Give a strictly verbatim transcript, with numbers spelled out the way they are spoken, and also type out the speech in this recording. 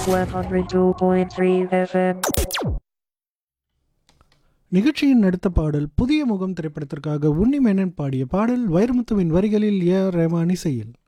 one oh two point three F M. நிகழ்ச்சியின் அடுத்த பாடல் புதிய முகம் திரைப்படத்திற்காக உன்னி மேனன் பாடிய பாடல் வைரமுத்துவின் வரிகளில் ஏ ஆர் ரஹ்மான் இசையில்.